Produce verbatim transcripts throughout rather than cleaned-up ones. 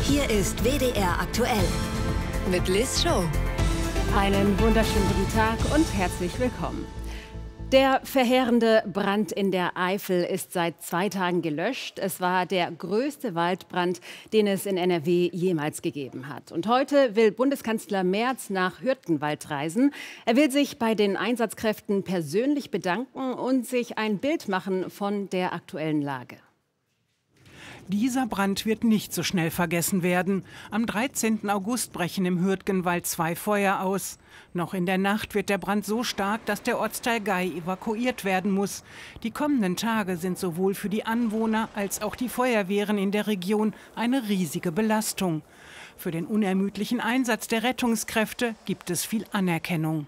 Hier ist W D R aktuell mit Liz Show. Einen wunderschönen guten Tag und herzlich willkommen. Der verheerende Brand in der Eifel ist seit zwei Tagen gelöscht. Es war der größte Waldbrand, den es in N R W jemals gegeben hat. Und heute will Bundeskanzler Merz nach Hürtgenwald reisen. Er will sich bei den Einsatzkräften persönlich bedanken und sich ein Bild machen von der aktuellen Lage. Dieser Brand wird nicht so schnell vergessen werden. Am dreizehnten August brechen im Hürtgenwald zwei Feuer aus. Noch in der Nacht wird der Brand so stark, dass der Ortsteil Gei evakuiert werden muss. Die kommenden Tage sind sowohl für die Anwohner als auch die Feuerwehren in der Region eine riesige Belastung. Für den unermüdlichen Einsatz der Rettungskräfte gibt es viel Anerkennung.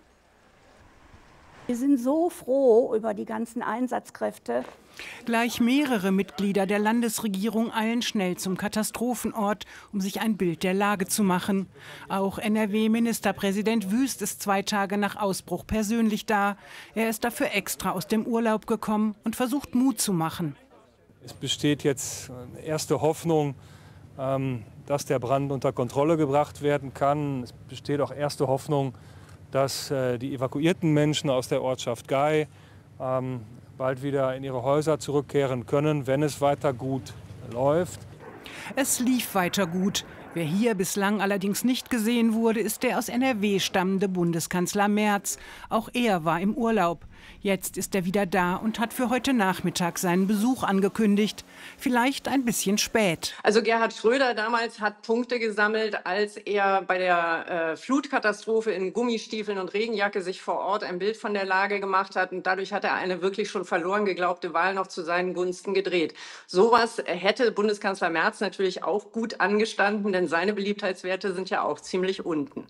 Wir sind so froh über die ganzen Einsatzkräfte. Gleich mehrere Mitglieder der Landesregierung eilen schnell zum Katastrophenort, um sich ein Bild der Lage zu machen. Auch N R W-Ministerpräsident Wüst ist zwei Tage nach Ausbruch persönlich da. Er ist dafür extra aus dem Urlaub gekommen und versucht Mut zu machen. Es besteht jetzt erste Hoffnung, dass der Brand unter Kontrolle gebracht werden kann. Es besteht auch erste Hoffnung, dass die evakuierten Menschen aus der Ortschaft Gei ähm, bald wieder in ihre Häuser zurückkehren können, wenn es weiter gut läuft. Es lief weiter gut. Wer hier bislang allerdings nicht gesehen wurde, ist der aus N R W stammende Bundeskanzler Merz. Auch er war im Urlaub. Jetzt ist er wieder da und hat für heute Nachmittag seinen Besuch angekündigt. Vielleicht ein bisschen spät. Also Gerhard Schröder damals hat Punkte gesammelt, als er bei der äh, Flutkatastrophe in Gummistiefeln und Regenjacke sich vor Ort ein Bild von der Lage gemacht hat. Und dadurch hat er eine wirklich schon verloren geglaubte Wahl noch zu seinen Gunsten gedreht. Sowas hätte Bundeskanzler Merz natürlich auch gut angestanden, denn seine Beliebtheitswerte sind ja auch ziemlich unten.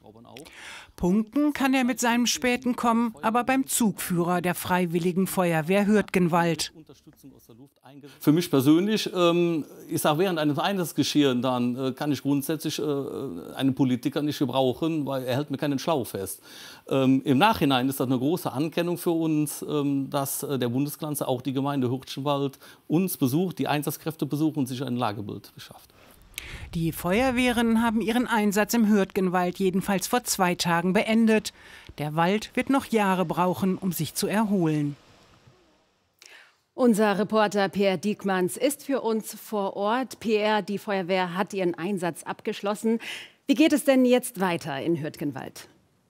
Punkten kann er mit seinem späten Kommen, aber beim Zugführer der Freiwilligen Feuerwehr Hürtgenwald. Für mich persönlich, ähm, ich sage, während eines Einsatzgeschehens dann äh, kann ich grundsätzlich äh, einen Politiker nicht gebrauchen, weil er hält mir keinen Schlauch fest. Ähm, Im Nachhinein ist das eine große Anerkennung für uns, ähm, dass äh, der Bundeskanzler auch die Gemeinde Hürtgenwald uns besucht, die Einsatzkräfte besucht und sich ein Lagebild beschafft. Die Feuerwehren haben ihren Einsatz im Hürtgenwald jedenfalls vor zwei Tagen beendet. Der Wald wird noch Jahre brauchen, um sich zu erholen. Unser Reporter Pierre Diekmanns ist für uns vor Ort. Pierre, die Feuerwehr hat ihren Einsatz abgeschlossen. Wie geht es denn jetzt weiter in Hürtgenwald?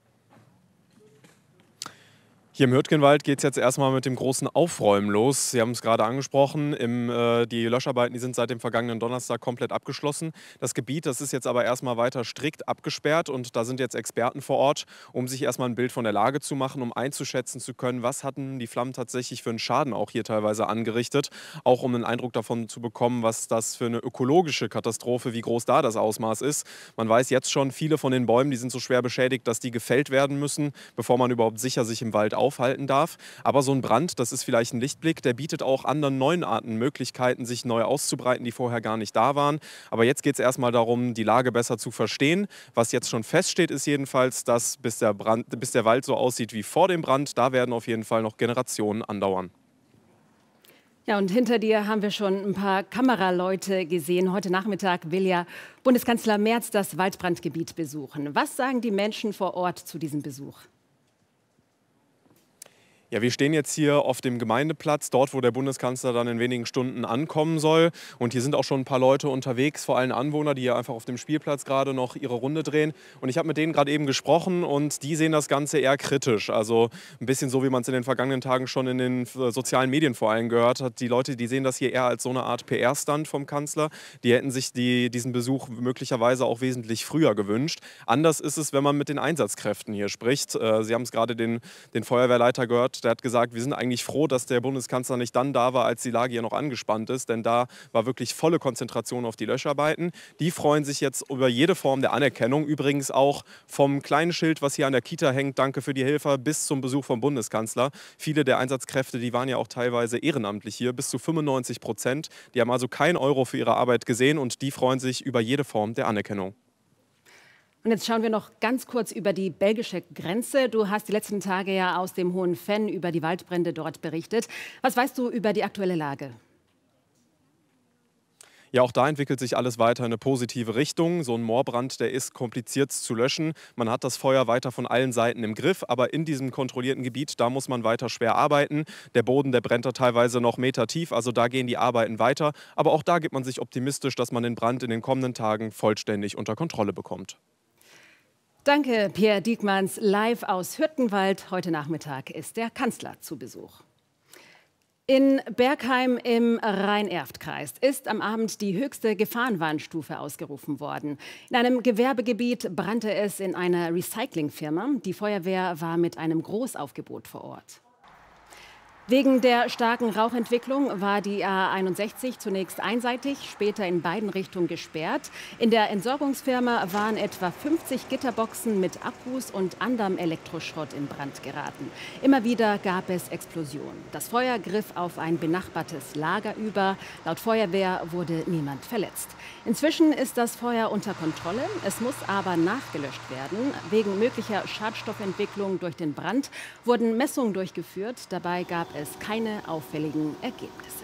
Hier im Hürtgenwald geht es jetzt erstmal mit dem großen Aufräumen los. Sie haben es gerade angesprochen, im, äh, die Löscharbeiten die sind seit dem vergangenen Donnerstag komplett abgeschlossen. Das Gebiet, das ist jetzt aber erstmal weiter strikt abgesperrt und da sind jetzt Experten vor Ort, um sich erstmal ein Bild von der Lage zu machen, um einzuschätzen zu können, was hatten die Flammen tatsächlich für einen Schaden auch hier teilweise angerichtet. Auch um einen Eindruck davon zu bekommen, was das für eine ökologische Katastrophe, wie groß da das Ausmaß ist. Man weiß jetzt schon, viele von den Bäumen, die sind so schwer beschädigt, dass die gefällt werden müssen, bevor man überhaupt sicher sich im Wald aufhalten darf. Aber so ein Brand, das ist vielleicht ein Lichtblick, der bietet auch anderen neuen Arten Möglichkeiten, sich neu auszubreiten, die vorher gar nicht da waren. Aber jetzt geht es erstmal darum, die Lage besser zu verstehen. Was jetzt schon feststeht, ist jedenfalls, dass bis der, Brand, bis der Wald so aussieht wie vor dem Brand, da werden auf jeden Fall noch Generationen andauern. Ja, und hinter dir haben wir schon ein paar Kameraleute gesehen. Heute Nachmittag will ja Bundeskanzler Merz das Waldbrandgebiet besuchen. Was sagen die Menschen vor Ort zu diesem Besuch? Ja, wir stehen jetzt hier auf dem Gemeindeplatz, dort, wo der Bundeskanzler dann in wenigen Stunden ankommen soll. Und hier sind auch schon ein paar Leute unterwegs, vor allem Anwohner, die hier einfach auf dem Spielplatz gerade noch ihre Runde drehen. Und ich habe mit denen gerade eben gesprochen und die sehen das Ganze eher kritisch. Also ein bisschen so, wie man es in den vergangenen Tagen schon in den sozialen Medien vor allem gehört hat. Die Leute, die sehen das hier eher als so eine Art P R-Stunt vom Kanzler. Die hätten sich die, diesen Besuch möglicherweise auch wesentlich früher gewünscht. Anders ist es, wenn man mit den Einsatzkräften hier spricht. Sie haben es gerade den, den Feuerwehrleiter gehört. Der hat gesagt, wir sind eigentlich froh, dass der Bundeskanzler nicht dann da war, als die Lage hier noch angespannt ist, denn da war wirklich volle Konzentration auf die Löscharbeiten. Die freuen sich jetzt über jede Form der Anerkennung, übrigens auch vom kleinen Schild, was hier an der Kita hängt, danke für die Helfer, bis zum Besuch vom Bundeskanzler. Viele der Einsatzkräfte, die waren ja auch teilweise ehrenamtlich hier, bis zu fünfundneunzig Prozent. Die haben also keinen Euro für ihre Arbeit gesehen und die freuen sich über jede Form der Anerkennung. Und jetzt schauen wir noch ganz kurz über die belgische Grenze. Du hast die letzten Tage ja aus dem Hohen Venn über die Waldbrände dort berichtet. Was weißt du über die aktuelle Lage? Ja, auch da entwickelt sich alles weiter in eine positive Richtung. So ein Moorbrand, der ist kompliziert zu löschen. Man hat das Feuer weiter von allen Seiten im Griff, aber in diesem kontrollierten Gebiet, da muss man weiter schwer arbeiten. Der Boden, der brennt da teilweise noch Meter tief, also da gehen die Arbeiten weiter. Aber auch da gibt man sich optimistisch, dass man den Brand in den kommenden Tagen vollständig unter Kontrolle bekommt. Danke, Pierre Diekmanns, live aus Hürtgenwald. Heute Nachmittag ist der Kanzler zu Besuch. In Bergheim im Rhein-Erft-Kreis ist am Abend die höchste Gefahrenwarnstufe ausgerufen worden. In einem Gewerbegebiet brannte es in einer Recyclingfirma. Die Feuerwehr war mit einem Großaufgebot vor Ort. Wegen der starken Rauchentwicklung war die A einundsechzig zunächst einseitig, später in beiden Richtungen gesperrt. In der Entsorgungsfirma waren etwa fünfzig Gitterboxen mit Akkus und anderem Elektroschrott in Brand geraten. Immer wieder gab es Explosionen. Das Feuer griff auf ein benachbartes Lager über. Laut Feuerwehr wurde niemand verletzt. Inzwischen ist das Feuer unter Kontrolle. Es muss aber nachgelöscht werden. Wegen möglicher Schadstoffentwicklung durch den Brand wurden Messungen durchgeführt. Dabei gab es keine auffälligen Ergebnisse.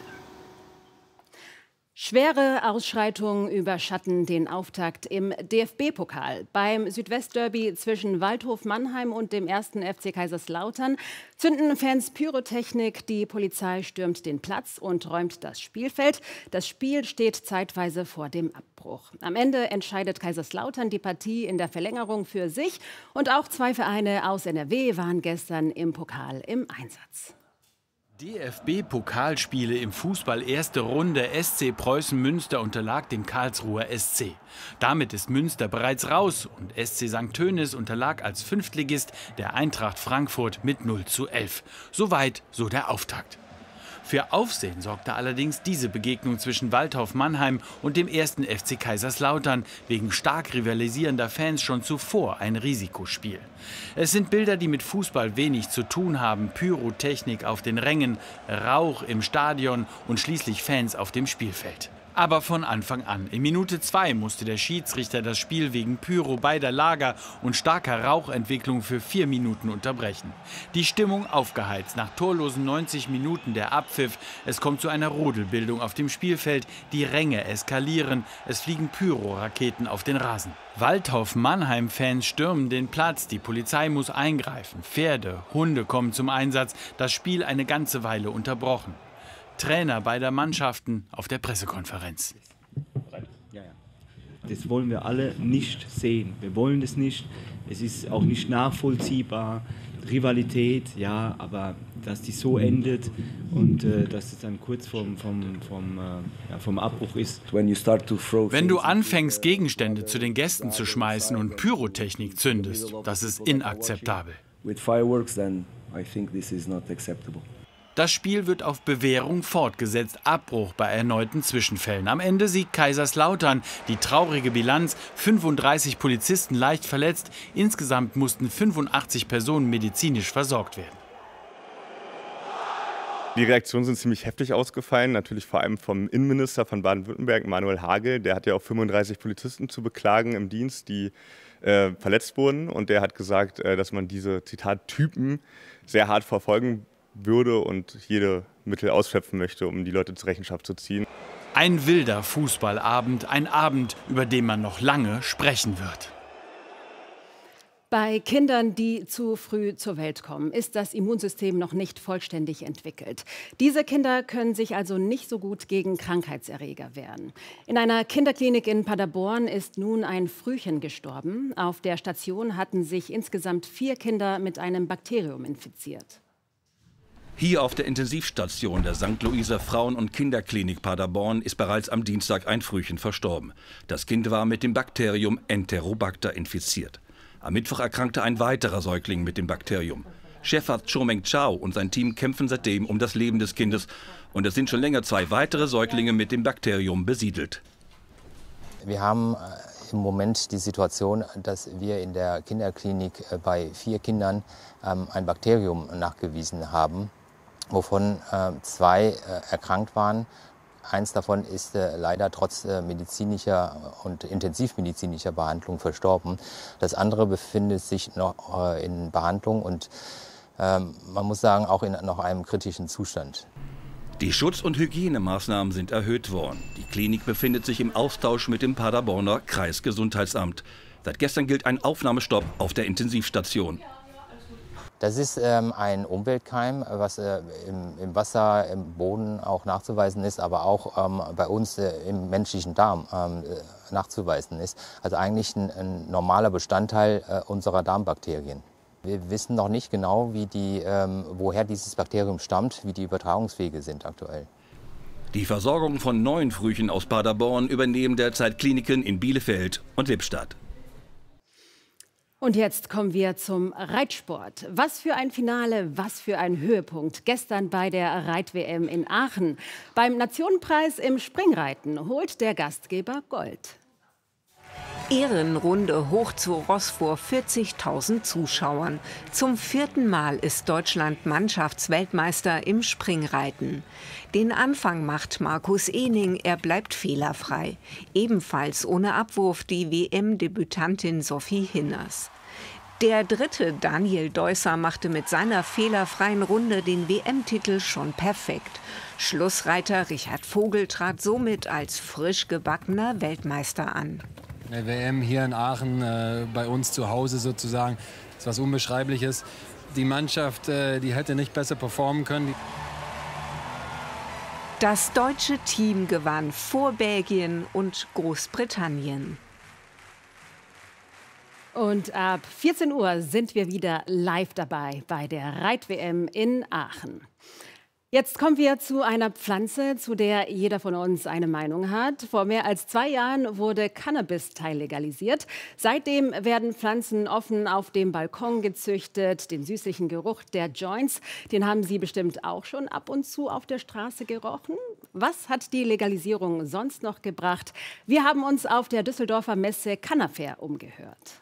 Schwere Ausschreitungen überschatten den Auftakt im D F B-Pokal. Beim Südwestderby zwischen Waldhof Mannheim und dem ersten F C Kaiserslautern zünden Fans Pyrotechnik, die Polizei stürmt den Platz und räumt das Spielfeld. Das Spiel steht zeitweise vor dem Abbruch. Am Ende entscheidet Kaiserslautern die Partie in der Verlängerung für sich. Und auch zwei Vereine aus N R W waren gestern im Pokal im Einsatz. D F B-Pokalspiele im Fußball erste Runde. S C Preußen Münster unterlag dem Karlsruher S C. Damit ist Münster bereits raus und S C Sankt Tönis unterlag als Fünftligist der Eintracht Frankfurt mit null zu elf. Soweit so der Auftakt. Für Aufsehen sorgte allerdings diese Begegnung zwischen Waldhof Mannheim und dem ersten F C Kaiserslautern. Wegen stark rivalisierender Fans schon zuvor ein Risikospiel. Es sind Bilder, die mit Fußball wenig zu tun haben. Pyrotechnik auf den Rängen, Rauch im Stadion und schließlich Fans auf dem Spielfeld. Aber von Anfang an. In Minute zwei musste der Schiedsrichter das Spiel wegen Pyro beider Lager und starker Rauchentwicklung für vier Minuten unterbrechen. Die Stimmung aufgeheizt. Nach torlosen neunzig Minuten der Abpfiff. Es kommt zu einer Rudelbildung auf dem Spielfeld. Die Ränge eskalieren. Es fliegen Pyro-Raketen auf den Rasen. Waldhof Mannheim-Fans stürmen den Platz. Die Polizei muss eingreifen. Pferde, Hunde kommen zum Einsatz. Das Spiel eine ganze Weile unterbrochen. Trainer beider Mannschaften auf der Pressekonferenz. Das wollen wir alle nicht sehen. Wir wollen das nicht. Es ist auch nicht nachvollziehbar. Rivalität, ja, aber dass die so endet und äh, dass es dann kurz vom, vom, vom, äh, ja, vom Abbruch ist. Wenn du anfängst, Gegenstände zu den Gästen zu schmeißen und Pyrotechnik zündest, das ist inakzeptabel. Das Spiel wird auf Bewährung fortgesetzt. Abbruch bei erneuten Zwischenfällen. Am Ende siegt Kaiserslautern. Die traurige Bilanz: fünfunddreißig Polizisten leicht verletzt. Insgesamt mussten fünfundachtzig Personen medizinisch versorgt werden. Die Reaktionen sind ziemlich heftig ausgefallen, natürlich vor allem vom Innenminister von Baden-Württemberg, Manuel Hagel. Der hat ja auch fünfunddreißig Polizisten zu beklagen im Dienst, die äh, verletzt wurden. Und der hat gesagt, äh, dass man diese, Zitat, Typen sehr hart verfolgen würde und jede Mittel ausschöpfen möchte, um die Leute zur Rechenschaft zu ziehen. Ein wilder Fußballabend, ein Abend, über den man noch lange sprechen wird. Bei Kindern, die zu früh zur Welt kommen, ist das Immunsystem noch nicht vollständig entwickelt. Diese Kinder können sich also nicht so gut gegen Krankheitserreger wehren. In einer Kinderklinik in Paderborn ist nun ein Frühchen gestorben. Auf der Station hatten sich insgesamt vier Kinder mit einem Bakterium infiziert. Hier auf der Intensivstation der Sankt Luisa Frauen- und Kinderklinik Paderborn ist bereits am Dienstag ein Frühchen verstorben. Das Kind war mit dem Bakterium Enterobacter infiziert. Am Mittwoch erkrankte ein weiterer Säugling mit dem Bakterium. Chefarzt Chomeng Chao und sein Team kämpfen seitdem um das Leben des Kindes. Und es sind schon länger zwei weitere Säuglinge mit dem Bakterium besiedelt. Wir haben im Moment die Situation, dass wir in der Kinderklinik bei vier Kindern ein Bakterium nachgewiesen haben, wovon äh, zwei äh, erkrankt waren. Eins davon ist äh, leider trotz äh, medizinischer und intensivmedizinischer Behandlung verstorben. Das andere befindet sich noch äh, in Behandlung und äh, man muss sagen, auch in noch einem kritischen Zustand. Die Schutz- und Hygienemaßnahmen sind erhöht worden. Die Klinik befindet sich im Austausch mit dem Paderborner Kreisgesundheitsamt. Seit gestern gilt ein Aufnahmestopp auf der Intensivstation. Das ist ähm, ein Umweltkeim, was äh, im, im Wasser, im Boden auch nachzuweisen ist, aber auch ähm, bei uns äh, im menschlichen Darm ähm, nachzuweisen ist. Also eigentlich ein, ein normaler Bestandteil äh, unserer Darmbakterien. Wir wissen noch nicht genau, wie die, ähm, woher dieses Bakterium stammt, wie die Übertragungswege sind aktuell. Die Versorgung von neuen Frühchen aus Paderborn übernehmen derzeit Kliniken in Bielefeld und Lippstadt. Und jetzt kommen wir zum Reitsport. Was für ein Finale, was für ein Höhepunkt. Gestern bei der Reit-W M in Aachen. Beim Nationenpreis im Springreiten holt der Gastgeber Gold. Ehrenrunde hoch zu Ross vor vierzigtausend Zuschauern. Zum vierten Mal ist Deutschland Mannschaftsweltmeister im Springreiten. Den Anfang macht Markus Ehning, er bleibt fehlerfrei. Ebenfalls ohne Abwurf die W M-Debütantin Sophie Hinners. Der dritte, Daniel Deusser, machte mit seiner fehlerfreien Runde den W M-Titel schon perfekt. Schlussreiter Richard Vogel trat somit als frisch gebackener Weltmeister an. Eine W M hier in Aachen, äh, bei uns zu Hause sozusagen, ist was Unbeschreibliches. Die Mannschaft, äh, die hätte nicht besser performen können. Das deutsche Team gewann vor Belgien und Großbritannien. Und ab vierzehn Uhr sind wir wieder live dabei bei der Reit-W M in Aachen. Jetzt kommen wir zu einer Pflanze, zu der jeder von uns eine Meinung hat. Vor mehr als zwei Jahren wurde Cannabis teillegalisiert. Seitdem werden Pflanzen offen auf dem Balkon gezüchtet. Den süßlichen Geruch der Joints, den haben Sie bestimmt auch schon ab und zu auf der Straße gerochen. Was hat die Legalisierung sonst noch gebracht? Wir haben uns auf der Düsseldorfer Messe Cannafair umgehört.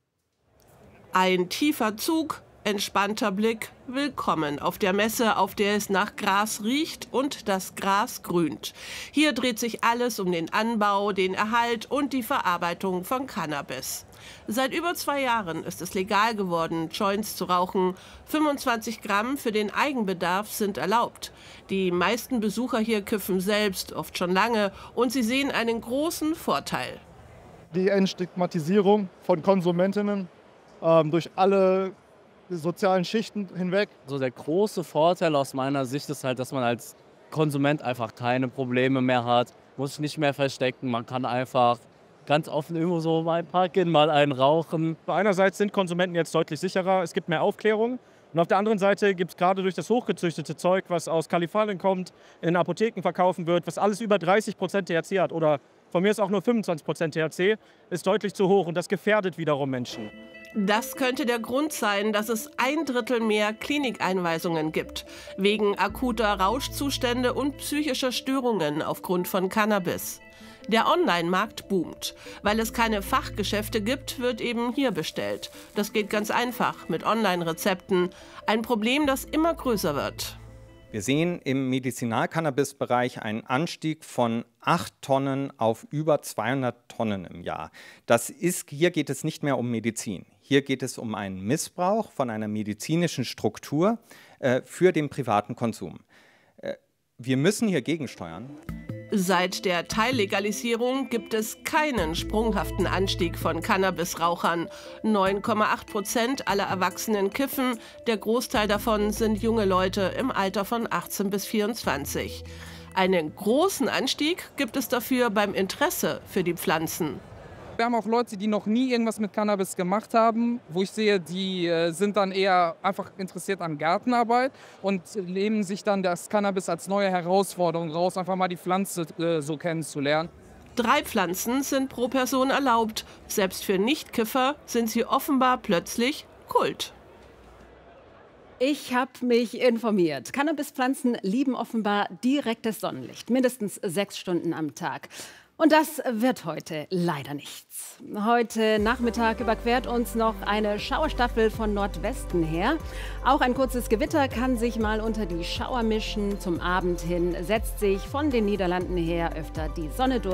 Ein tiefer Zug, entspannter Blick, willkommen auf der Messe, auf der es nach Gras riecht und das Gras grünt. Hier dreht sich alles um den Anbau, den Erhalt und die Verarbeitung von Cannabis. Seit über zwei Jahren ist es legal geworden, Joints zu rauchen. fünfundzwanzig Gramm für den Eigenbedarf sind erlaubt. Die meisten Besucher hier kiffen selbst, oft schon lange, und sie sehen einen großen Vorteil. Die Entstigmatisierung von Konsumentinnen ähm, durch alle sozialen Schichten hinweg. So der große Vorteil aus meiner Sicht ist halt, dass man als Konsument einfach keine Probleme mehr hat, muss sich nicht mehr verstecken, man kann einfach ganz offen irgendwo so mal parken, mal einen rauchen. Einerseits sind Konsumenten jetzt deutlich sicherer, es gibt mehr Aufklärung. Und auf der anderen Seite gibt es gerade durch das hochgezüchtete Zeug, was aus Kalifornien kommt, in den Apotheken verkaufen wird, was alles über dreißig Prozent T H C hat oder von mir ist auch nur fünfundzwanzig Prozent T H C, ist deutlich zu hoch und das gefährdet wiederum Menschen. Das könnte der Grund sein, dass es ein Drittel mehr Klinikeinweisungen gibt, wegen akuter Rauschzustände und psychischer Störungen aufgrund von Cannabis. Der Online-Markt boomt. Weil es keine Fachgeschäfte gibt, wird eben hier bestellt. Das geht ganz einfach mit Online-Rezepten. Ein Problem, das immer größer wird. Wir sehen im Medizinalcannabis-Bereich einen Anstieg von acht Tonnen auf über zweihundert Tonnen im Jahr. Das ist, hier geht es nicht mehr um Medizin. Hier geht es um einen Missbrauch von einer medizinischen Struktur äh, für den privaten Konsum. Äh, wir müssen hier gegensteuern. Seit der Teillegalisierung gibt es keinen sprunghaften Anstieg von Cannabisrauchern. neun Komma acht Prozent aller Erwachsenen kiffen. Der Großteil davon sind junge Leute im Alter von achtzehn bis vierundzwanzig. Einen großen Anstieg gibt es dafür beim Interesse für die Pflanzen. Wir haben auch Leute, die noch nie irgendwas mit Cannabis gemacht haben, wo ich sehe, die äh, sind dann eher einfach interessiert an Gartenarbeit und nehmen sich dann das Cannabis als neue Herausforderung raus, einfach mal die Pflanze äh, so kennenzulernen. Drei Pflanzen sind pro Person erlaubt. Selbst für Nichtkiffer sind sie offenbar plötzlich Kult. Ich habe mich informiert. Cannabispflanzen lieben offenbar direktes Sonnenlicht, mindestens sechs Stunden am Tag. Und das wird heute leider nichts. Heute Nachmittag überquert uns noch eine Schauerstaffel von Nordwesten her. Auch ein kurzes Gewitter kann sich mal unter die Schauer mischen. Zum Abend hin setzt sich von den Niederlanden her öfter die Sonne durch.